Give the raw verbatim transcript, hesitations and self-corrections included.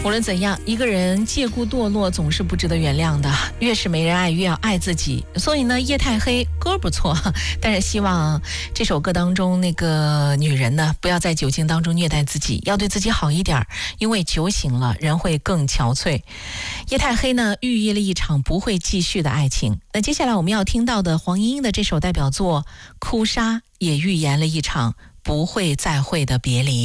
无论怎样，一个人借故堕落总是不值得原谅的，越是没人爱越要爱自己。所以呢，夜太黑歌不错，但是希望这首歌当中那个女人呢，不要在酒精当中虐待自己，要对自己好一点，因为酒醒了人会更憔悴。夜太黑呢，寓意了一场不会继续的爱情。那接下来我们要听到的黄莺莺的这首代表作《哭砂》，也预言了一场不会再会的别离。